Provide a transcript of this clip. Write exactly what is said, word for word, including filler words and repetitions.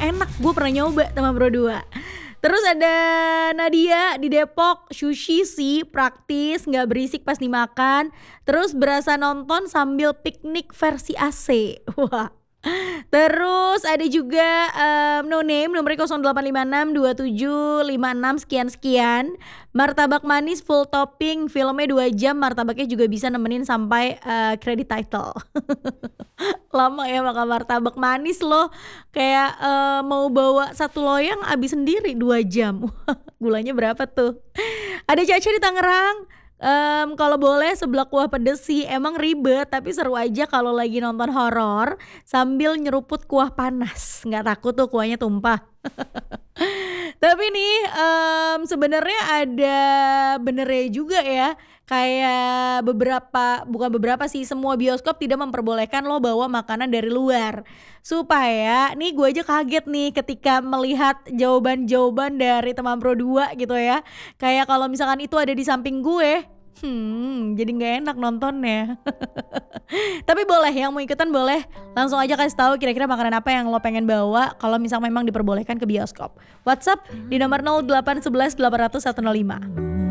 enak, gue pernah nyoba Teman Pro dua. Terus ada Nadia di Depok, sushi sih praktis, gak berisik pas dimakan. Terus berasa nonton sambil piknik versi A C. Wah. Terus ada juga um, No Name, nomornya nol delapan lima enam dua tujuh lima enam sekian-sekian. Martabak manis full topping, filmnya dua jam, martabaknya juga bisa nemenin sampai uh, credit title. Lama ya makan martabak manis loh. Kayak uh, mau bawa satu loyang habis sendiri dua jam. Gulanya berapa tuh? Ada Caca di Tangerang. Um, kalau boleh seblak kuah pedes sih, emang ribet tapi seru aja kalau lagi nonton horor sambil nyeruput kuah panas. Nggak takut tuh kuahnya tumpah. Tapi nih um, sebenarnya ada benernya juga ya. Kayak beberapa, bukan beberapa sih, semua bioskop tidak memperbolehkan lo bawa makanan dari luar. Supaya, nih gue aja kaget nih ketika melihat jawaban-jawaban dari Teman Pro dua gitu ya. Kayak kalau misalkan itu ada di samping gue, hmm jadi gak enak nontonnya. Tapi boleh, yang mau ikutan boleh langsung aja kasih tahu kira-kira makanan apa yang lo pengen bawa kalau misal memang diperbolehkan ke bioskop. WhatsApp di nomor nol delapan satu satu delapan nol nol satu nol lima.